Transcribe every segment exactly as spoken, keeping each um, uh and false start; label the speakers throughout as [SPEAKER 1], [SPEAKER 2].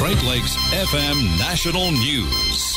[SPEAKER 1] Great Lakes F M National News.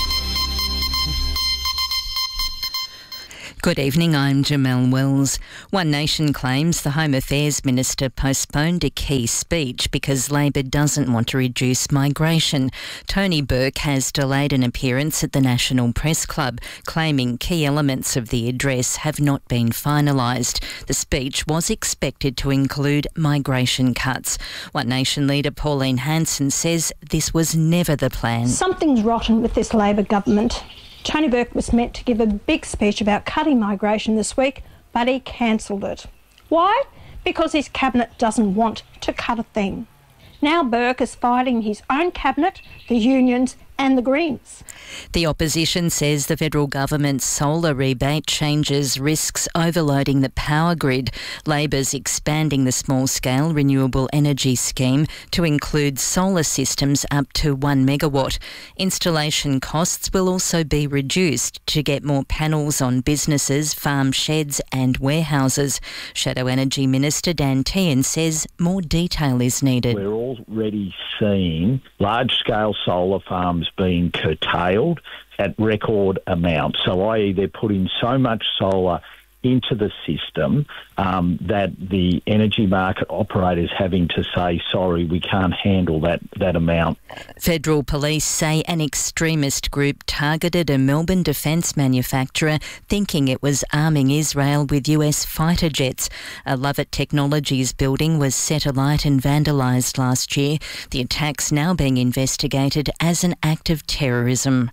[SPEAKER 2] Good evening, I'm Jamelle Wells. One Nation claims the Home Affairs Minister postponed a key speech because Labor doesn't want to reduce migration. Tony Burke has delayed an appearance at the National Press Club, claiming key elements of the address have not been finalised. The speech was expected to include migration cuts. One Nation leader Pauline Hanson says this was never the plan.
[SPEAKER 3] Something's rotten with this Labor government. Tony Burke was meant to give a big speech about cutting migration this week, but he cancelled it. Why? Because his cabinet doesn't want to cut a thing. Now Burke is fighting his own cabinet, the unions and the Greens.
[SPEAKER 2] The opposition says the federal government's solar rebate changes risks overloading the power grid. Labor's expanding the small-scale renewable energy scheme to include solar systems up to one megawatt. Installation costs will also be reduced to get more panels on businesses, farm sheds and warehouses. Shadow Energy Minister Dan Tehan says more detail is needed.
[SPEAKER 4] We're already seeing large-scale solar farms being curtailed at record amounts. So that is they're putting so much solar into the system um, that the energy market operators having to say, sorry, we can't handle that, that amount.
[SPEAKER 2] Federal police say an extremist group targeted a Melbourne defence manufacturer thinking it was arming Israel with U S fighter jets. A Lovett Technologies building was set alight and vandalised last year. The attack's now being investigated as an act of terrorism.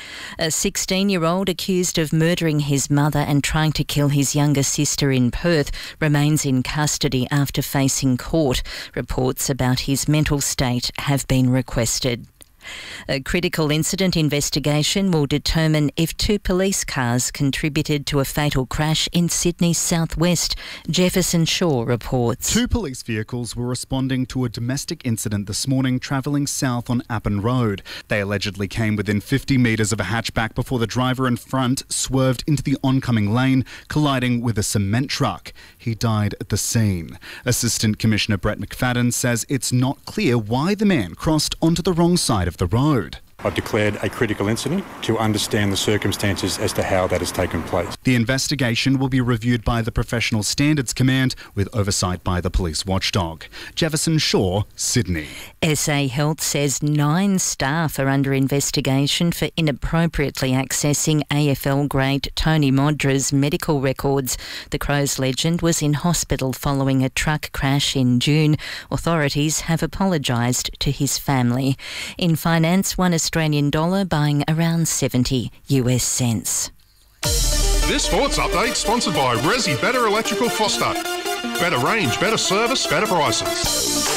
[SPEAKER 2] A sixteen-year-old accused of murdering his mother and trying to kill his younger sister in Perth remains in custody after facing court. Reports about his mental state have been requested. A critical incident investigation will determine if two police cars contributed to a fatal crash in Sydney's southwest. Jefferson Shaw reports.
[SPEAKER 5] Two police vehicles were responding to a domestic incident this morning travelling south on Appin Road. They allegedly came within fifty metres of a hatchback before the driver in front swerved into the oncoming lane, colliding with a cement truck. He died at the scene. Assistant Commissioner Brett McFadden says it's not clear why the man crossed onto the wrong side of the road.
[SPEAKER 6] I've declared a critical incident to understand the circumstances as to how that has taken place.
[SPEAKER 5] The investigation will be reviewed by the Professional Standards Command with oversight by the police watchdog. Jefferson Shaw, Sydney.
[SPEAKER 2] S A Health says nine staff are under investigation for inappropriately accessing A F L great Tony Modra's medical records. The Crows legend was in hospital following a truck crash in June. Authorities have apologised to his family. In finance, one Australian dollar buying around seventy U S cents.
[SPEAKER 7] This sports update sponsored by Resi Better Electrical Foster. Better range, better service, better prices.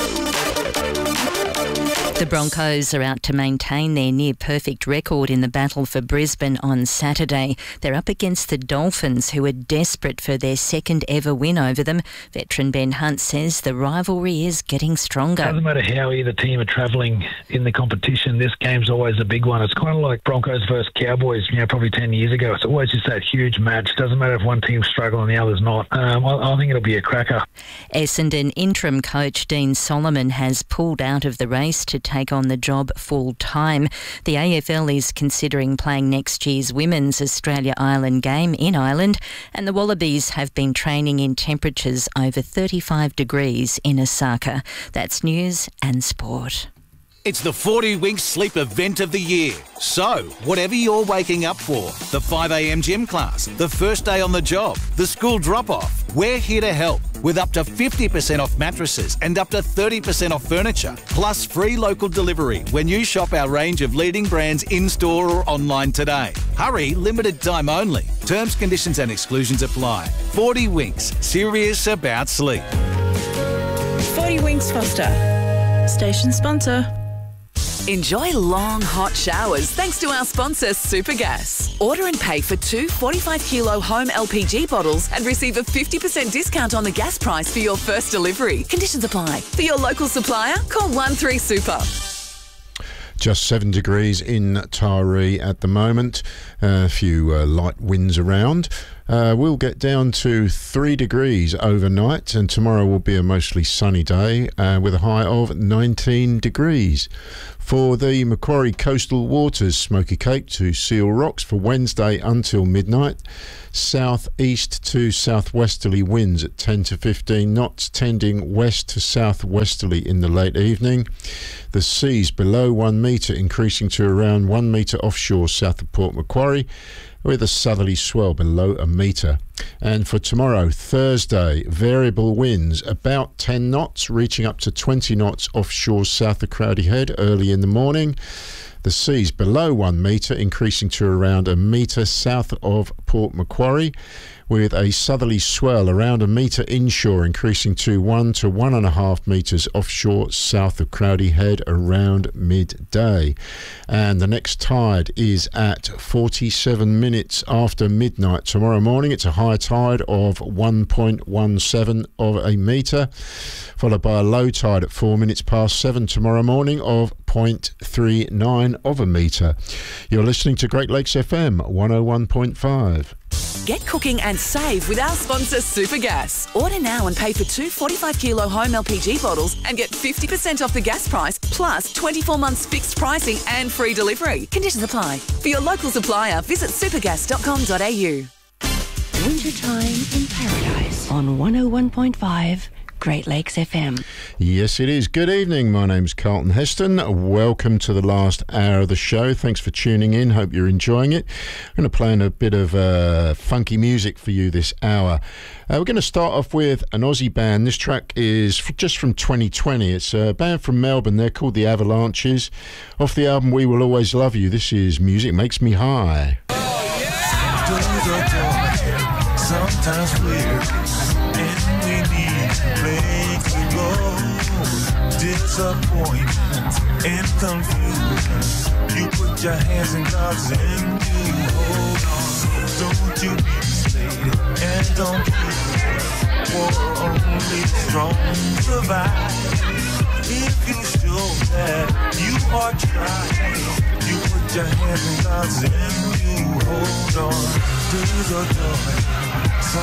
[SPEAKER 2] The Broncos are out to maintain their near-perfect record in the battle for Brisbane on Saturday. They're up against the Dolphins, who are desperate for their second ever win over them. Veteran Ben Hunt says the rivalry is getting stronger.
[SPEAKER 8] Doesn't matter how either team are travelling in the competition, this game's always a big one. It's kind of like Broncos versus Cowboys, you know, probably ten years ago. It's always just that huge match. Doesn't matter if one team's struggling and the other's not. Um, I, I think it'll be a cracker.
[SPEAKER 2] Essendon interim coach Dean Solomon has pulled out of the race to take on the job full-time. The A F L is considering playing next year's Women's Australia-Ireland game in Ireland, and the Wallabies have been training in temperatures over thirty-five degrees in Osaka. That's news and sport.
[SPEAKER 9] It's the forty Winks Sleep event of the year. So, whatever you're waking up for, the five a m gym class, the first day on the job, the school drop-off, we're here to help with up to fifty percent off mattresses and up to thirty percent off furniture, plus free local delivery when you shop our range of leading brands in-store or online today. Hurry, limited time only. Terms, conditions and exclusions apply. forty Winks, serious about sleep.
[SPEAKER 10] forty Winks Foster, station sponsor.
[SPEAKER 11] Enjoy long, hot showers thanks to our sponsor, Supergas. Order and pay for two forty-five kilo home L P G bottles and receive a fifty percent discount on the gas price for your first delivery. Conditions apply. For your local supplier, call one three super.
[SPEAKER 12] Just seven degrees in Taree at the moment. A few uh, light winds around. Uh, we'll get down to three degrees overnight, and tomorrow will be a mostly sunny day uh, with a high of nineteen degrees. For the Macquarie Coastal Waters Smoky Cape to Seal Rocks for Wednesday until midnight, south-east to southwesterly winds at ten to fifteen knots, tending west to southwesterly in the late evening. The seas below one metre, increasing to around one metre offshore south of Port Macquarie, with a southerly swell below a metre. And for tomorrow, Thursday, variable winds about ten knots, reaching up to twenty knots offshore south of Crowdy Head early in the morning. The seas below one metre, increasing to around a metre south of Port Macquarie, with a southerly swell around a metre inshore, increasing to one to one and a half metres offshore south of Crowdy Head around midday. And the next tide is at forty-seven minutes after midnight tomorrow morning. It's a high tide of one point one seven of a metre, followed by a low tide at four minutes past seven tomorrow morning of zero point three nine of a metre. You're listening to Great Lakes F M one oh one point five.
[SPEAKER 11] Get cooking and save with our sponsor Supergas. Order now and pay for two forty-five kilo home L P G bottles and get fifty percent off the gas price, plus twenty-four months fixed pricing and free delivery. Conditions apply. For your local supplier, visit supergas dot com dot a u.
[SPEAKER 13] Wintertime in Paradise on one oh one point five Great Lakes F M.
[SPEAKER 12] Yes, it is. Good evening. My name's Carlton Heston. Welcome to the last hour of the show. Thanks for tuning in. Hope you're enjoying it. I'm going to play in a bit of uh, funky music for you this hour. Uh, we're going to start off with an Aussie band. This track is f- just from twenty twenty. It's a band from Melbourne. They're called the Avalanches. Off the album We Will Always Love You, this is Music Makes Me High.
[SPEAKER 14] Oh, yeah! Sometimes we're and we need place to go. Disappointment and confusion. You put your hands in God's and you hold on. Don't you be misled and don't be for only the strong survive. If you show that you are trying, you put your hands in God's and you hold on to the door.